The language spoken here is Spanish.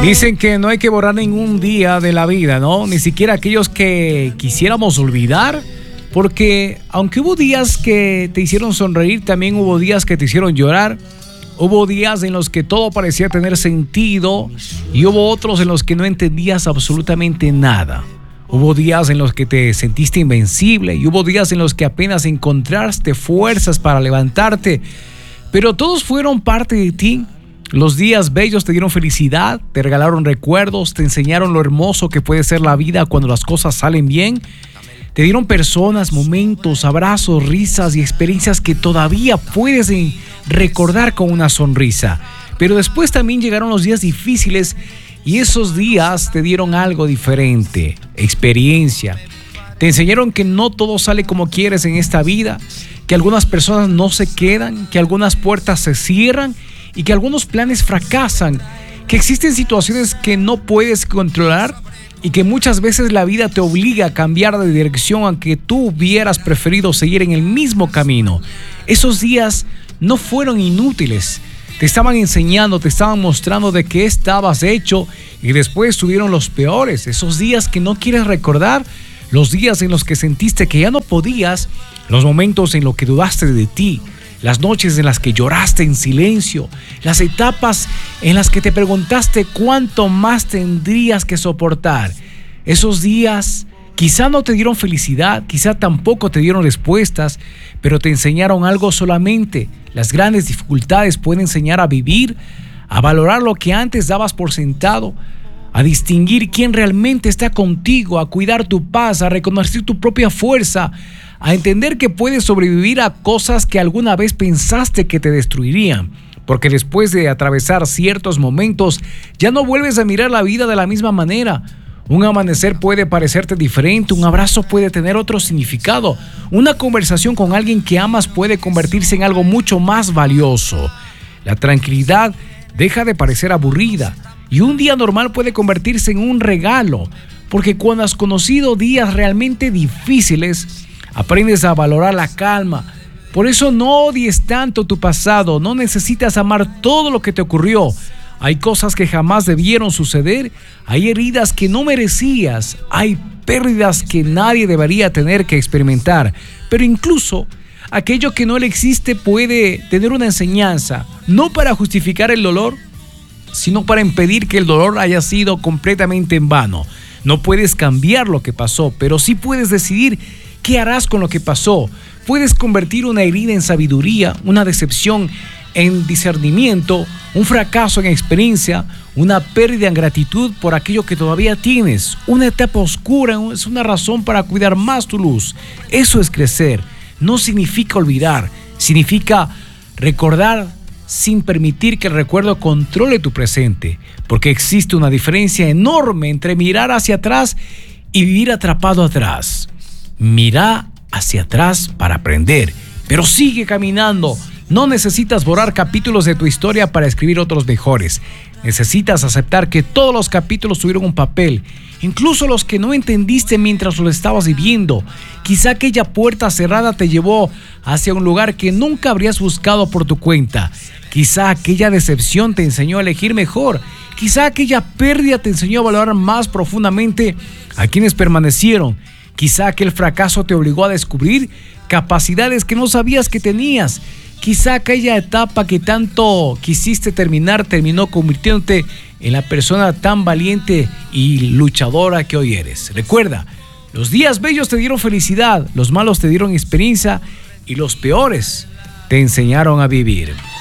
Dicen que no hay que borrar ningún día de la vida, ¿no? Ni siquiera aquellos que quisiéramos olvidar, porque aunque hubo días que te hicieron sonreír, también hubo días que te hicieron llorar. Hubo días en los que todo parecía tener sentido y hubo otros en los que no entendías absolutamente nada. Hubo días en los que te sentiste invencible y hubo días en los que apenas encontraste fuerzas para levantarte, pero todos fueron parte de ti. Los días bellos te dieron felicidad, te regalaron recuerdos, te enseñaron lo hermoso que puede ser la vida cuando las cosas salen bien. Te dieron personas, momentos, abrazos, risas y experiencias que todavía puedes recordar con una sonrisa. Pero después también llegaron los días difíciles y esos días te dieron algo diferente, experiencia. Te enseñaron que no todo sale como quieres en esta vida, que algunas personas no se quedan, que algunas puertas se cierran y que algunos planes fracasan, que existen situaciones que no puedes controlar y que muchas veces la vida te obliga a cambiar de dirección aunque tú hubieras preferido seguir en el mismo camino. Esos días no fueron inútiles, te estaban enseñando, te estaban mostrando de qué estabas hecho y después tuvieron los peores, esos días que no quieres recordar, los días en los que sentiste que ya no podías, los momentos en los que dudaste de ti, las noches en las que lloraste en silencio, las etapas en las que te preguntaste cuánto más tendrías que soportar. Esos días quizá no te dieron felicidad, quizá tampoco te dieron respuestas, pero te enseñaron algo solamente. Las grandes dificultades pueden enseñar a vivir, a valorar lo que antes dabas por sentado, a distinguir quién realmente está contigo, a cuidar tu paz, a reconocer tu propia fuerza, a entender que puedes sobrevivir a cosas que alguna vez pensaste que te destruirían, porque después de atravesar ciertos momentos ya no vuelves a mirar la vida de la misma manera. Un amanecer puede parecerte diferente, un abrazo puede tener otro significado, una conversación con alguien que amas puede convertirse en algo mucho más valioso. La tranquilidad deja de parecer aburrida y un día normal puede convertirse en un regalo, porque cuando has conocido días realmente difíciles, aprendes a valorar la calma. Por eso no odies tanto tu pasado, no necesitas amar todo lo que te ocurrió. Hay cosas que jamás debieron suceder, hay heridas que no merecías, hay pérdidas que nadie debería tener que experimentar. Pero incluso aquello que no le existe puede tener una enseñanza, no para justificar el dolor, sino para impedir que el dolor haya sido completamente en vano. No puedes cambiar lo que pasó, pero sí puedes decidir ¿qué harás con lo que pasó? Puedes convertir una herida en sabiduría, una decepción en discernimiento, un fracaso en experiencia, una pérdida en gratitud por aquello que todavía tienes. Una etapa oscura es una razón para cuidar más tu luz. Eso es crecer. No significa olvidar, significa recordar sin permitir que el recuerdo controle tu presente, porque existe una diferencia enorme entre mirar hacia atrás y vivir atrapado atrás. Mira hacia atrás para aprender, pero sigue caminando. No necesitas borrar capítulos de tu historia para escribir otros mejores. Necesitas aceptar que todos los capítulos tuvieron un papel, incluso los que no entendiste mientras lo estabas viviendo. Quizá aquella puerta cerrada te llevó hacia un lugar que nunca habrías buscado por tu cuenta. Quizá aquella decepción te enseñó a elegir mejor. Quizá aquella pérdida te enseñó a valorar más profundamente a quienes permanecieron. Quizá aquel fracaso te obligó a descubrir capacidades que no sabías que tenías. Quizá aquella etapa que tanto quisiste terminar terminó convirtiéndote en la persona tan valiente y luchadora que hoy eres. Recuerda, los días bellos te dieron felicidad, los malos te dieron experiencia y los peores te enseñaron a vivir.